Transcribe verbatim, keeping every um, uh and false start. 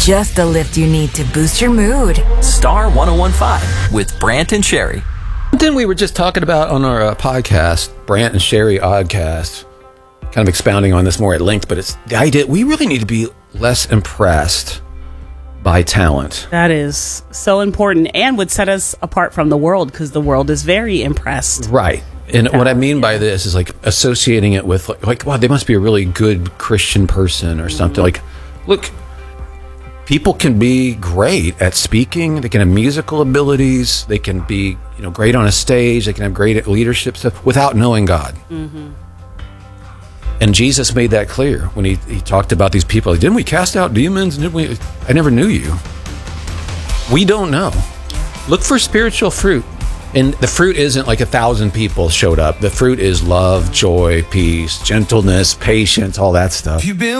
just the lift you need to boost your mood. Star one oh one five with Brant and Sherry. Then we were just talking about on our uh, podcast, Brant and Sherry Oddcast, kind of expounding on this more at length, but it's the idea we really need to be less impressed by talent. That is so important and would set us apart from the world because the world is very impressed. Right. And talent, what I mean yeah. by this is like associating it with like, like, wow, they must be a really good Christian person or something. Mm-hmm. Like, look, people can be great at speaking. They can have musical abilities. They can be, you know, great on a stage. They can have great at leadership stuff without knowing God. Mm-hmm. And Jesus made that clear when he, he talked about these people. Like, didn't we cast out demons? Didn't we? I never knew you. We don't know. Look for spiritual fruit. And the fruit isn't like a thousand people showed up. The fruit is love, joy, peace, gentleness, patience, all that stuff. You've been